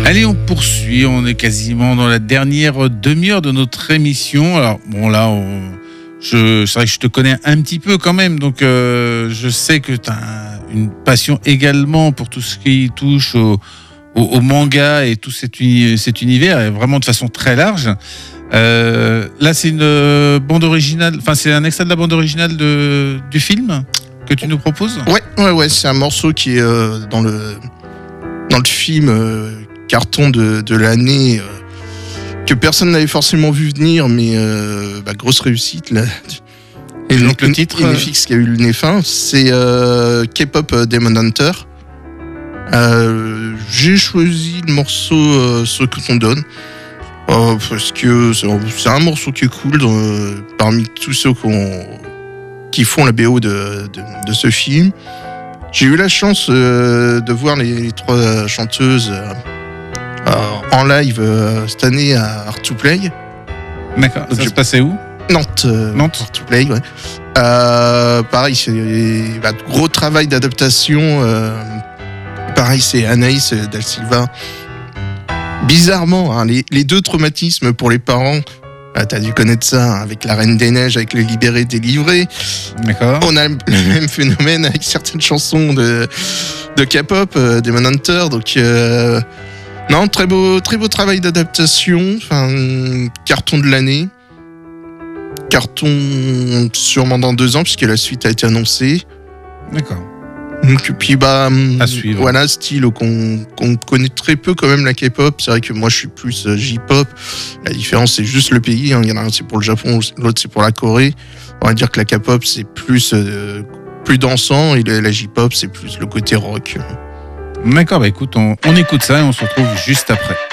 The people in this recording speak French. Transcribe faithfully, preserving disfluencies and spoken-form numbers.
Allez, on poursuit. On est quasiment dans la dernière demi-heure de notre émission. Alors, bon, là, on... je... c'est vrai que je te connais un petit peu quand même. Donc, euh, je sais que tu as une passion également pour tout ce qui touche au, au, au manga et tout cet, uni... cet univers, et vraiment de façon très large. Euh, là, c'est une bande originale. Enfin, c'est un extrait de la bande originale de... du film que tu nous proposes ? Ouais, ouais, ouais. C'est un morceau qui est euh, dans le dans le film euh, carton de, de l'année euh, que personne n'avait forcément vu venir, mais euh, bah, grosse réussite là. Et donc le titre N F X qui a eu le nez fin, c'est euh, K-pop Demon Hunter. Euh, j'ai choisi le morceau euh, Ce que t'on donne. Euh, parce que c'est, c'est un morceau qui est cool euh, parmi tous ceux qu'on, qui font la B O de, de, de ce film. J'ai eu la chance euh, de voir les, les trois chanteuses euh, euh, en live euh, cette année à Art to Play. D'accord. Donc ça se passait où ? Nantes. Euh, Nantes. Art to Play, ouais. Euh, pareil, c'est bah, gros travail d'adaptation. Euh, pareil, c'est Anaïs Del Silva. Bizarrement, hein, les, les deux traumatismes pour les parents, ah, t'as dû connaître ça, hein, avec La Reine des Neiges, avec Le Libéré délivré. D'accord. On a le même phénomène avec certaines chansons de, de K-pop, euh, Demon Hunter. Donc, euh, non, très beau, très beau travail d'adaptation. Enfin, carton de l'année. Carton sûrement dans deux ans, puisque la suite a été annoncée. D'accord. Donc, puis bah, à suivre. Voilà, style qu'on, qu'on connaît très peu quand même, la K-pop. C'est vrai que moi je suis plus J-pop. La différence c'est juste le pays, hein. Il y en a un c'est pour le Japon, l'autre c'est pour la Corée. On va dire que la K-pop c'est plus, euh, plus dansant et la J-pop c'est plus le côté rock. D'accord, bah écoute, on, on écoute ça et on se retrouve juste après.